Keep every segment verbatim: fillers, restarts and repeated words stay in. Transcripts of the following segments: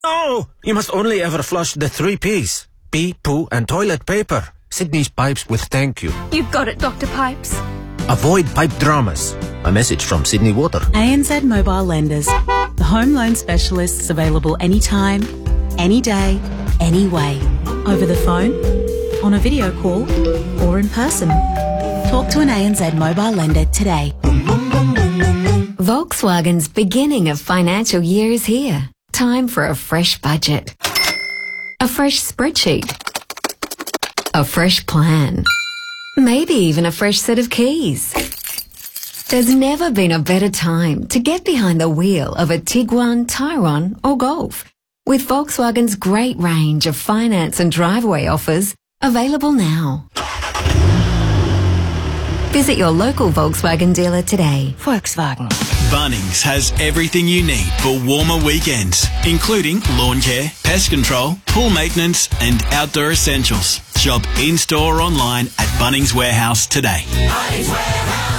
No! You must only ever flush the three P's. Pee, poo and toilet paper. Sydney's Pipes with thank you. You've got it, Doctor Pipes. Avoid pipe dramas. A message from Sydney Water. A N Z Mobile Lenders. The home loan specialists available anytime, any day, any way. Over the phone, on a video call or in person. Talk to an A N Z Mobile Lender today. Volkswagen's beginning of financial year is here. Time for a fresh budget. A fresh spreadsheet. A fresh plan. Maybe even a fresh set of keys. There's never been a better time to get behind the wheel of a Tiguan, Tyron or Golf. With Volkswagen's great range of finance and driveway offers available now. Visit your local Volkswagen dealer today. Volkswagen. Bunnings has everything you need for warmer weekends, including lawn care, pest control, pool maintenance and outdoor essentials. Shop in-store or online at Bunnings Warehouse today. Bunnings Warehouse.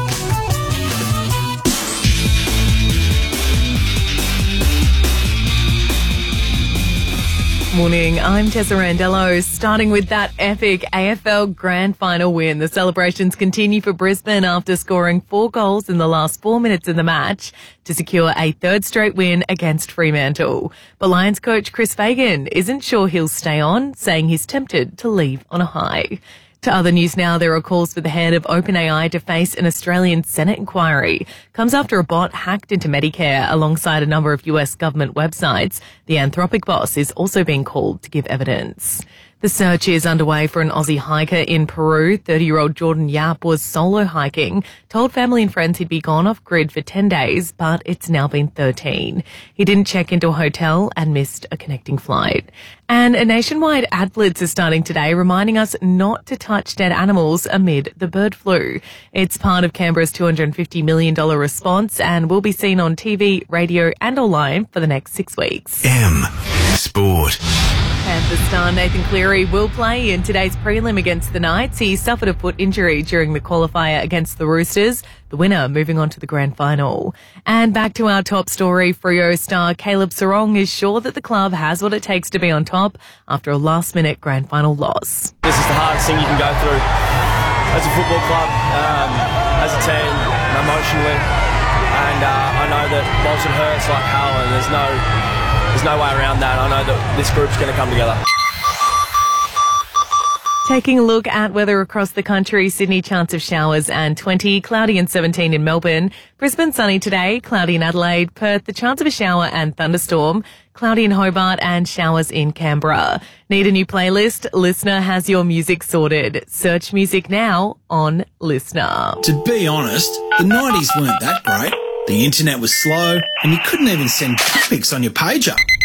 Morning, I'm Tessa Randello. Starting with that epic A F L Grand Final win. The celebrations continue for Brisbane after scoring four goals in the last four minutes of the match to secure a third straight win against Fremantle. But Lions coach Chris Fagan isn't sure he'll stay on, saying he's tempted to leave on a high. To other news now, there are calls for the head of OpenAI to face an Australian Senate inquiry. Comes after a bot hacked into Medicare alongside a number of U S government websites. The Anthropic boss is also being called to give evidence. The search is underway for an Aussie hiker in Peru. thirty-year-old Jordan Yap was solo hiking, told family and friends he'd be gone off grid for ten days, but it's now been thirteen. He didn't check into a hotel and missed a connecting flight. And a nationwide ad blitz is starting today, reminding us not to touch dead animals amid the bird flu. It's part of Canberra's two hundred fifty million dollars response and will be seen on T V, radio and online for the next six weeks. M Sport. Panthers star Nathan Cleary will play in today's prelim against the Knights. He suffered a foot injury during the qualifier against the Roosters, the winner moving on to the grand final. And back to our top story, Freo star Caleb Serong is sure that the club has what it takes to be on top after a last-minute grand final loss. This is the hardest thing you can go through as a football club, um, as a team, emotionally. And uh, I know that whilst it hurts like hell and there's no... There's no way around that. I know that this group's going to come together. Taking a look at weather across the country, Sydney chance of showers and twenty, cloudy and seventeen in Melbourne. Brisbane sunny today, cloudy in Adelaide. Perth the chance of a shower and thunderstorm, cloudy in Hobart and showers in Canberra. Need a new playlist? Listener has your music sorted. Search music now on Listener. To be honest, the nineties weren't that great. The internet was slow and you couldn't even send pics on your pager.